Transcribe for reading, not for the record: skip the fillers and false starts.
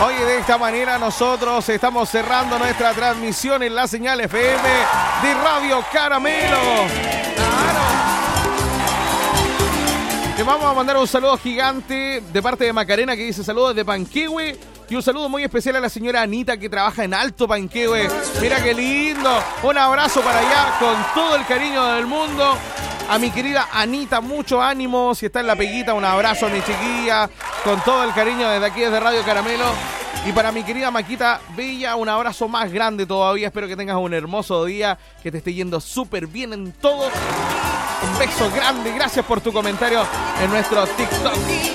Oye, de esta manera nosotros estamos cerrando nuestra transmisión en la señal FM de Radio Caramelo. ¡Claro! Te vamos a mandar un saludo gigante de parte de Macarena, que dice saludos de Panquehue. Y un saludo muy especial a la señora Anita, que trabaja en Alto Panquehue. Mira qué lindo. Un abrazo para allá con todo el cariño del mundo. A mi querida Anita, mucho ánimo. Si está en la peguita, un abrazo a mi chiquilla. Con todo el cariño desde aquí, desde Radio Caramelo. Y para mi querida Maquita Bella, un abrazo más grande todavía. Espero que tengas un hermoso día, que te esté yendo súper bien en todo. Un beso grande. Gracias por tu comentario en nuestro TikTok.